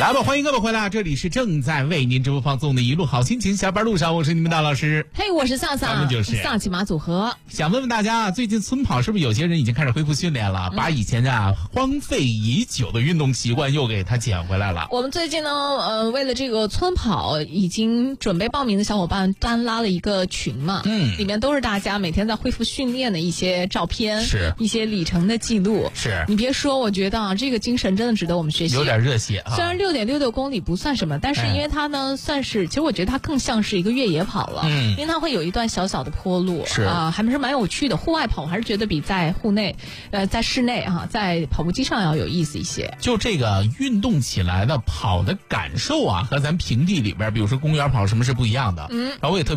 来吧，欢迎各位回来，这里是正在为您直播放送的一路好心情，下班路上我是你们大老师。 嘿，我是萨萨， 咱们就是萨琪玛组合。 想问问大家，最近村跑是不是有些人已经开始恢复训练了，把以前荒废已久的运动习惯又给它捡回来了？ 我们最近呢，为了这个村跑，已经准备报名的小伙伴单拉了一个群嘛，里面都是大家每天在恢复训练的一些照片， 是一些里程的记录。 是你别说，我觉得这个精神真的值得我们学习， 有点热血啊。 虽然6.66公里不算什么，但是因为它呢算是，其实我觉得它更像是一个越野跑了，因为它会有一段小小的坡路， 是还是蛮有趣的。户外跑我还是觉得比在户内，在室内在跑步机上要有意思一些。 就这个运动起来的跑的感受和咱平地里边，比如说公园跑什么是不一样的。然后我也特别